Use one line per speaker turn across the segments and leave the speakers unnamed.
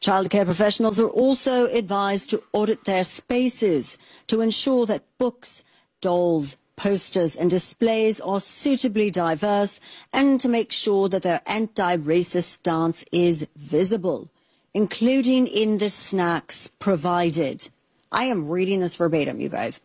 Childcare professionals are also advised to audit their spaces to ensure that books, dolls, posters and displays are suitably diverse and to make sure that their anti-racist stance is visible, including in the snacks provided. I am reading this verbatim, you guys.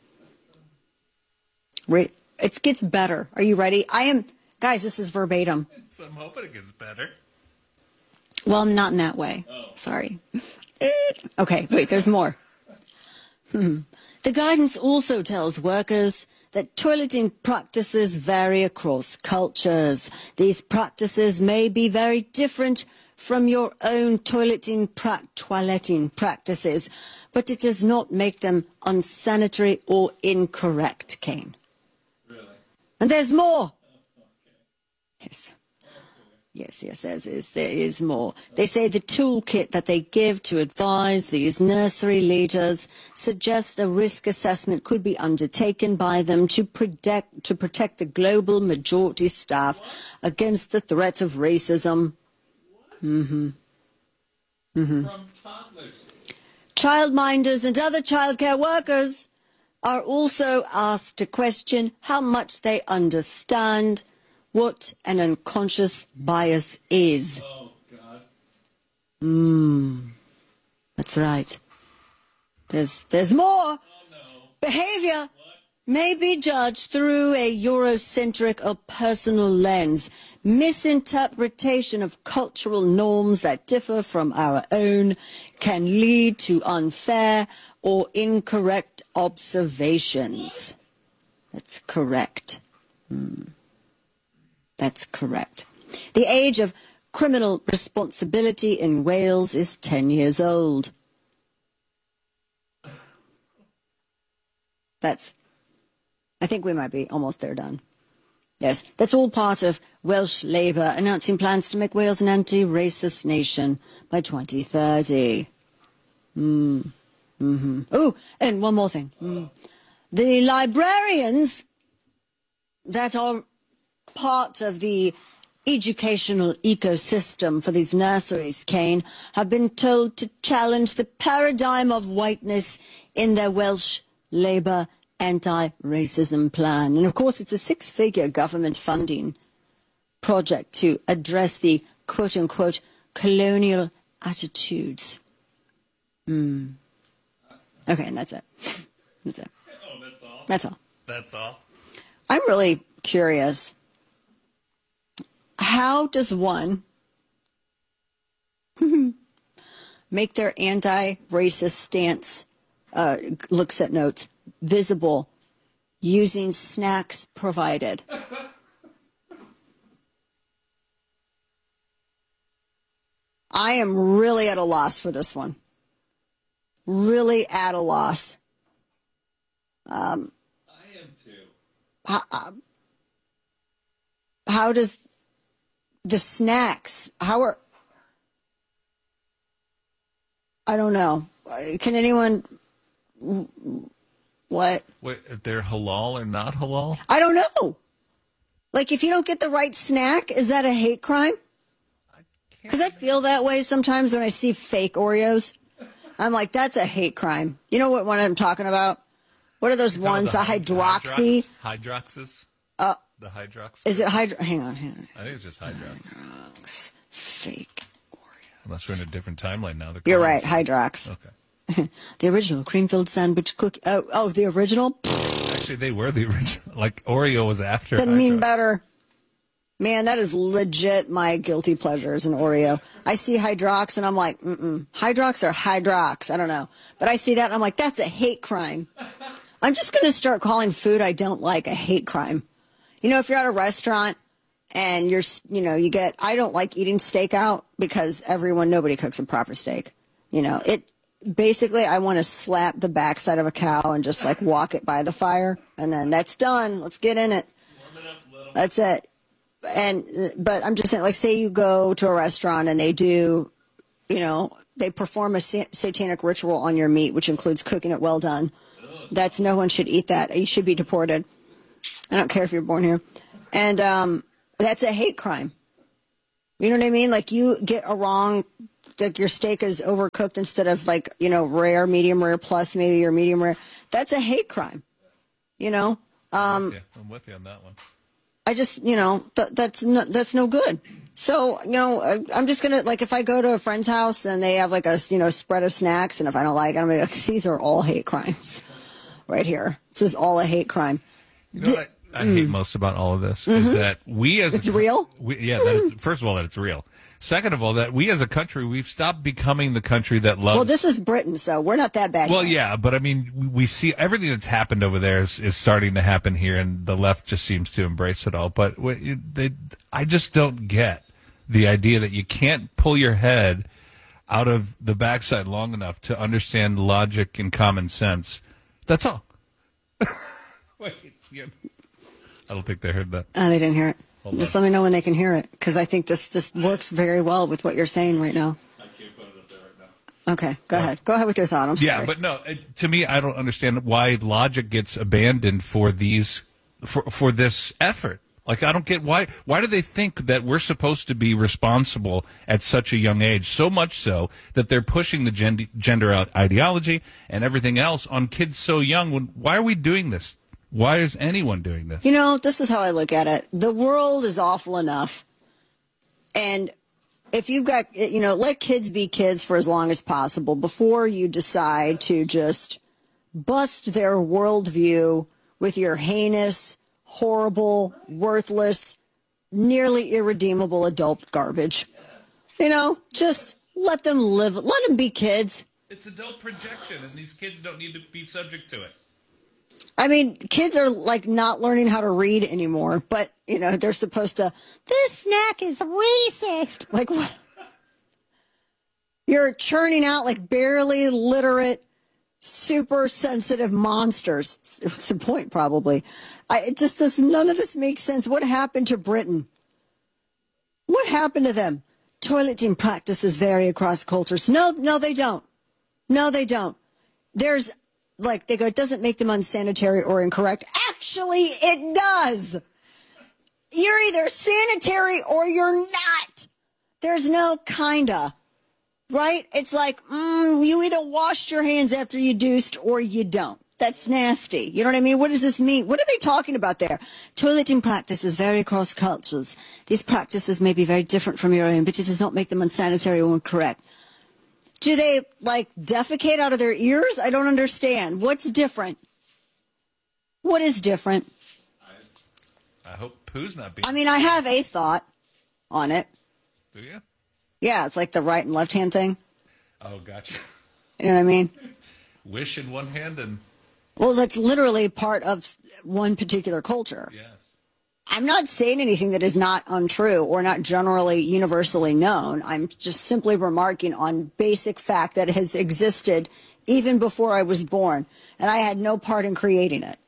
It gets better. Are you ready? Guys, this is verbatim.
So I'm hoping it gets better.
Well, not in that way.
Oh.
Sorry. Okay, wait, there's more. The guidance also tells workers that toileting practices vary across cultures. These practices may be very different from your own toileting practices, but it does not make them unsanitary or incorrect, Kane.
Really?
And there's more.
Okay.
Yes. Yes, there is more. They say the toolkit that they give to advise these nursery leaders suggest a risk assessment could be undertaken by them to protect the global majority staff against the threat of racism.
From toddlers.
Childminders and other childcare workers are also asked to question how much they understand what an unconscious bias is.
Oh, God.
That's right. There's more.
Oh, no.
Behavior
What?
may be judged through a Eurocentric or personal lens. Misinterpretation of cultural norms that differ from our own can lead to unfair or incorrect observations. That's correct. That's correct. The age of criminal responsibility in Wales is 10 years old. I think we might be almost there done. Yes, that's all part of Welsh Labour announcing plans to make Wales an anti-racist nation by 2030. Oh, and one more thing. The librarians that are part of the educational ecosystem for these nurseries, Kane, have been told to challenge the paradigm of whiteness in their Welsh Labour anti-racism plan. And of course, it's a six-figure government funding project to address the quote-unquote colonial attitudes. Okay, and that's it. That's it.
Oh, that's all?
That's all.
That's all?
I'm really curious. How does one make their anti-racist stance, looks at notes, visible using snacks provided? I am really at a loss for this one. Really at a loss.
I am too.
How does the snacks, I don't know. Can anyone, what?
Wait, if they're halal or not halal?
I don't know. Like, if you don't get the right snack, is that a hate crime? Because I feel that way sometimes when I see fake Oreos. I'm like, that's a hate crime. You know what one I'm talking about? What are those ones? The hydroxy?
Hydroxes? The Hydrox?
Is it hydro? Hang on.
I think it's just Hydrox.
Fake Oreo.
Unless we're in a different timeline now.
You're right, Hydrox.
Okay.
The original cream-filled sandwich cookie. Oh, the original?
Actually, they were the original. Like, Oreo was after
Doesn't
Hydrox.
mean better. Man, that is legit my guilty pleasure is an Oreo. I see Hydrox and I'm like, Hydrox or Hydrox? I don't know. But I see that and I'm like, that's a hate crime. I'm just going to start calling food I don't like a hate crime. You know, if you're at a restaurant and I don't like eating steak out because nobody cooks a proper steak. You know, basically I want to slap the backside of a cow and just like walk it by the fire and then that's done. Let's get in it.
Warm it up a little.
That's it. But I'm just saying, like, say you go to a restaurant and they do, they perform a satanic ritual on your meat, which includes cooking it well done. No one should eat that. You should be deported. I don't care if you're born here. And that's a hate crime. You know what I mean? Like, you get a wrong like your steak is overcooked instead of like, rare, medium rare plus maybe or medium rare. That's a hate crime,
I'm with you on that one.
I just, that's no good. So, I'm just going to, like, if I go to a friend's house and they have like a, spread of snacks, and if I don't like it, I'm going to be like, these are all hate crimes right here. This is all a hate crime.
You know what I hate most about all of this is that we as
It's real?
First of all, that it's real. Second of all, that we as a country, we've stopped becoming the country that loves.
Well, this is Britain, so we're not that bad.
Well,
yet.
yeah, but I mean, we see everything that's happened over there is starting to happen here, and the left just seems to embrace it all. But I just don't get the idea that you can't pull your head out of the backside long enough to understand logic and common sense. That's all. Wait, I don't think they heard that.
They didn't hear it.
Hold
Just
on.
let me know when they can hear it, because I think this just works very well with what you're saying right now.
I can't put it up there right now.
Okay, go ahead. Go ahead with your thought. I'm sorry.
Yeah, but no, to me, I don't understand why logic gets abandoned for these for this effort. Like, I don't get why do they think that we're supposed to be responsible at such a young age? So much so that they're pushing the gender out ideology and everything else on kids so young. Why are we doing this? Why is anyone doing this?
This is how I look at it. The world is awful enough. And if you've got, let kids be kids for as long as possible before you decide to just bust their worldview with your heinous, horrible, worthless, nearly irredeemable adult garbage. Just let them live. Let them be kids.
It's adult projection, and these kids don't need to be subject to it.
I mean, kids are like not learning how to read anymore, but they're supposed to, this snack is racist. Like what? You're churning out like barely literate, super sensitive monsters. It's the point, probably. It just does, none of this makes sense. What happened to Britain? What happened to them? Toileting practices vary across cultures. No, they don't. No, they don't. There's, like, they go, it doesn't make them unsanitary or incorrect. Actually, it does. You're either sanitary or you're not. There's no kinda. Right? It's like, you either washed your hands after you deuced or you don't. That's nasty. You know what I mean? What does this mean? What are they talking about there? Toileting practices vary across cultures. These practices may be very different from your own, but it does not make them unsanitary or incorrect. Do they, like, defecate out of their ears? I don't understand. What's different? What is different?
I hope poo's not being...
I mean, I have a thought on it.
Do you?
Yeah, it's like the right and left hand thing.
Oh, gotcha.
You know what I mean?
Wish in one hand and...
Well, that's literally part of one particular culture.
Yes.
I'm not saying anything that is not untrue or not generally universally known. I'm just simply remarking on basic fact that it has existed even before I was born, and I had no part in creating it.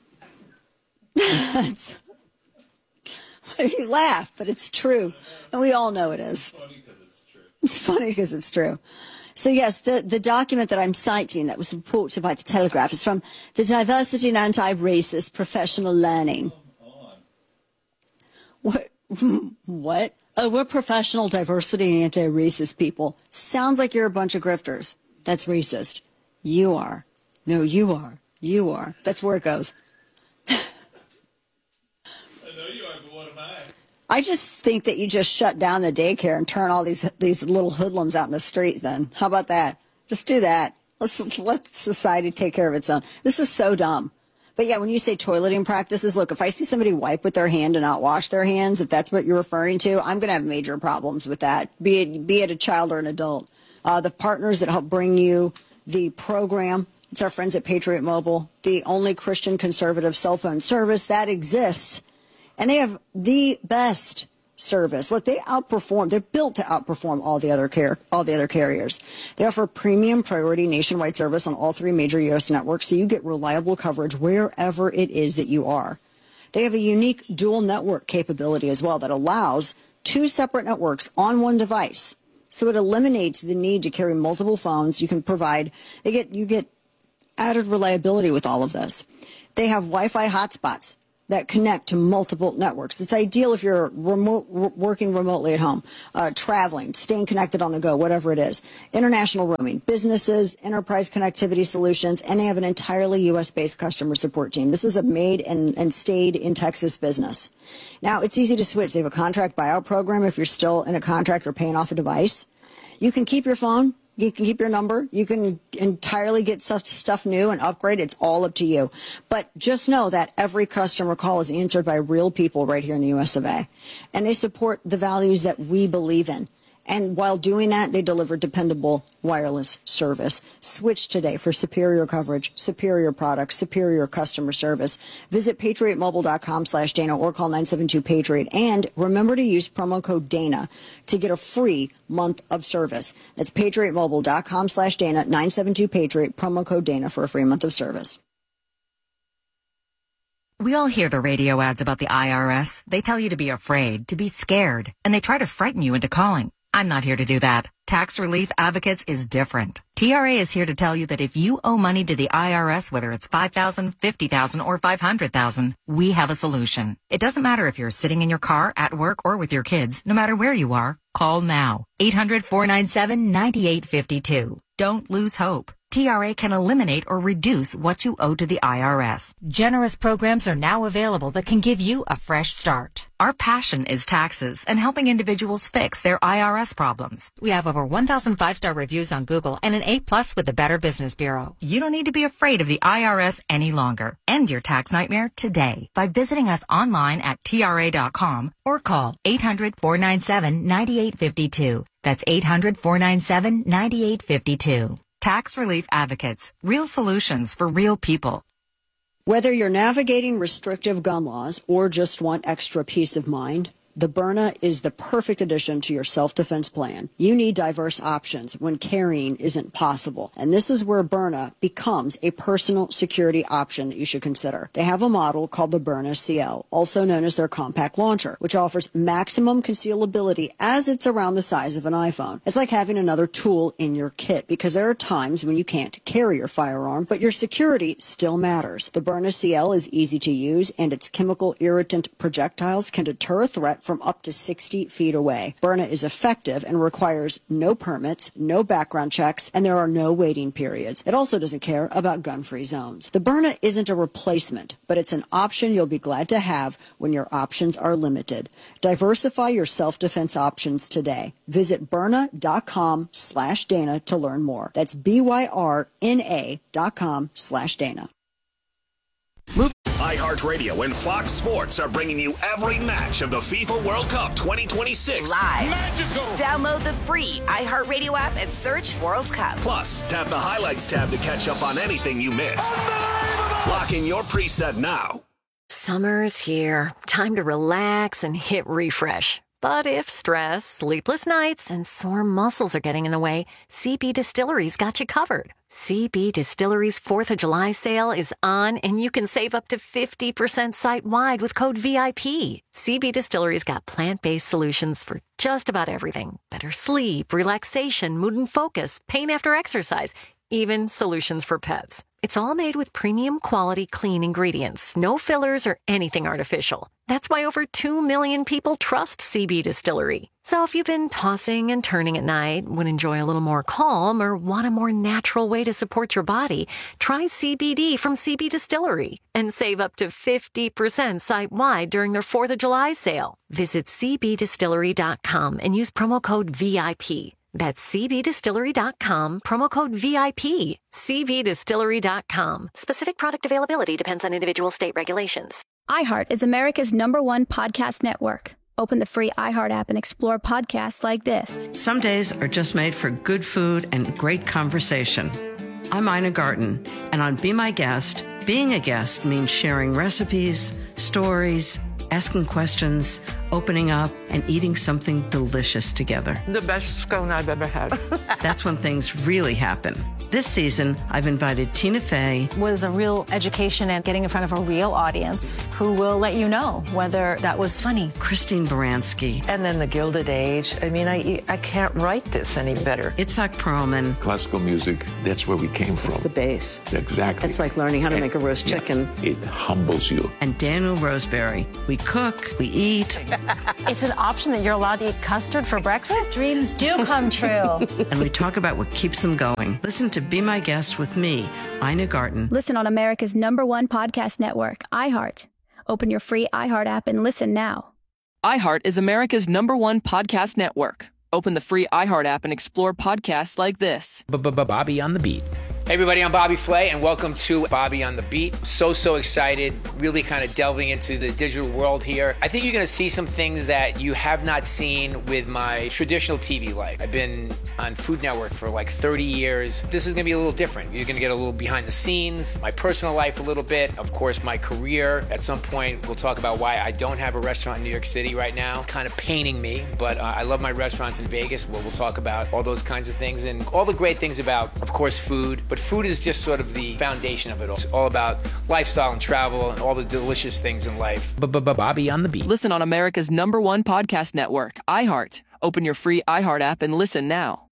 You laugh, but it's true, and we all know it is. It's funny because it's true. So, yes, the document that I'm citing that was reported by The Telegraph is from the Diversity and Anti-Racist Professional Learning. What? Oh, we're professional diversity and anti-racist people. Sounds like you're a bunch of grifters. That's racist. You are. No, you are. You are. That's where it goes.
I know you are, but what am I?
I just think that you just shut down the daycare and turn all these little hoodlums out in the street then. How about that? Just do that. Let society take care of its own. This is so dumb. But yeah, when you say toileting practices, look, if I see somebody wipe with their hand and not wash their hands, if that's what you're referring to, I'm going to have major problems with that, be it a child or an adult. The partners that help bring you the program, it's our friends at Patriot Mobile, the only Christian conservative cell phone service that exists. And they have the best service. Look, they're built to outperform all the other carriers. They offer premium priority nationwide service on all three major U.S. networks, so you get reliable coverage wherever it is that you are. They have a unique dual network capability as well that allows two separate networks on one device. So it eliminates the need to carry multiple phones. You get added reliability with all of this. They have Wi-Fi hotspots. that connect to multiple networks. It's ideal if you're working remotely at home, traveling, staying connected on the go, whatever it is. International roaming, businesses, enterprise connectivity solutions, and they have an entirely U.S.-based customer support team. This is a made and stayed in Texas business. Now, it's easy to switch. They have a contract buyout program if you're still in a contract or paying off a device. You can keep your phone. You can keep your number. You can entirely get stuff new and upgrade. It's all up to you. But just know that every customer call is answered by real people right here in the US of A. And they support the values that we believe in. And while doing that, they deliver dependable wireless service. Switch today for superior coverage, superior products, superior customer service. Visit patriotmobile.com/Dana or call 972-PATRIOT. And remember to use promo code Dana to get a free month of service. That's patriotmobile.com/Dana, 972-PATRIOT, promo code Dana for a free month of service.
We all hear the radio ads about the IRS. They tell you to be afraid, to be scared, and they try to frighten you into calling. I'm not here to do that. Tax Relief Advocates is different. TRA is here to tell you that if you owe money to the IRS, whether it's $5,000, $50,000, or $500,000, we have a solution. It doesn't matter if you're sitting in your car, at work, or with your kids. No matter where you are, call now. 800-497-9852. Don't lose hope. TRA can eliminate or reduce what you owe to the IRS. Generous programs are now available that can give you a fresh start. Our passion is taxes and helping individuals fix their IRS problems. We have over 1,000 5-star reviews on Google and an A+ with the Better Business Bureau. You don't need to be afraid of the IRS any longer. End your tax nightmare today by visiting us online at TRA.com or call 800-497-9852. That's 800-497-9852. Tax Relief Advocates. Real solutions for real people.
Whether you're navigating restrictive gun laws or just want extra peace of mind, the Byrna is the perfect addition to your self-defense plan. You need diverse options when carrying isn't possible. And this is where Byrna becomes a personal security option that you should consider. They have a model called the Byrna CL, also known as their compact launcher, which offers maximum concealability as it's around the size of an iPhone. It's like having another tool in your kit because there are times when you can't carry your firearm, but your security still matters. The Byrna CL is easy to use, and its chemical irritant projectiles can deter a threat from up to 60 feet away. Byrna is effective and requires no permits, no background checks, and there are no waiting periods. It also doesn't care about gun-free zones. The Byrna isn't a replacement, but it's an option you'll be glad to have when your options are limited. Diversify your self-defense options today. Visit Byrna.com/Dana to learn more. That's BYRNA.com/Dana.
iHeartRadio and Fox Sports are bringing you every match of the FIFA World Cup 2026.
Live.
Magical.
Download the free iHeartRadio app and search World Cup.
Plus, tap the highlights tab to catch up on anything you missed. Lock in your preset now.
Summer's here. Time to relax and hit refresh. But if stress, sleepless nights, and sore muscles are getting in the way, CB Distillery's got you covered. CB Distillery's 4th of July sale is on, and you can save up to 50% site-wide with code VIP. CB Distillery's got plant-based solutions for just about everything. Better sleep, relaxation, mood and focus, pain after exercise, even solutions for pets. It's all made with premium quality clean ingredients, no fillers or anything artificial. That's why over 2 million people trust CB Distillery. So if you've been tossing and turning at night, would enjoy a little more calm, or want a more natural way to support your body, try CBD from CB Distillery and save up to 50% site-wide during their 4th of July sale. Visit cbdistillery.com and use promo code VIP. That's cbdistillery.com, promo code VIP. cbdistillery.com. Specific product availability depends on individual state regulations.
iHeart is America's #1 podcast network. Open the free iHeart app and explore podcasts like this.
Some days are just made for good food and great conversation. I'm Ina Garten, and on Be My Guest, being a guest means sharing recipes, stories, asking questions, opening up, and eating something delicious together.
The best scone I've ever had.
That's when things really happen. This season, I've invited Tina Fey,
Was a real education and getting in front of a real audience who will let you know whether that was funny.
Christine Baranski,
And then the Gilded Age. I mean, I can't write this any better.
Itzhak Perlman,
Classical music, that's where we came from.
The bass.
Exactly.
It's like learning how to make a roast chicken.
It humbles you.
and Daniel Roseberry. We cook, we eat,
It's an option that you're allowed to eat custard for breakfast? Dreams do come true.
and we talk about what keeps them going. Listen to Be My Guest with me, Ina Garten.
Listen on America's #1 podcast network, iHeart. Open your free iHeart app and listen now.
iHeart is America's #1 podcast network. Open the free iHeart app and explore podcasts like this.
Bobby on the Beat. Hey everybody, I'm Bobby Flay, and welcome to Bobby on the Beat. So excited, really kind of delving into the digital world here. I think you're going to see some things that you have not seen with my traditional TV life. I've been on Food Network for like 30 years. This is going to be a little different. You're going to get a little behind the scenes, my personal life a little bit, of course my career. At some point, we'll talk about why I don't have a restaurant in New York City right now. Kind of paining me, but I love my restaurants in Vegas. We'll talk about all those kinds of things and all the great things about, of course, food. But food is just sort of the foundation of it all. It's all about lifestyle and travel and all the delicious things in life.
Bobby on the Beat. Listen on America's #1 podcast network, iHeart. Open your free iHeart app and listen now.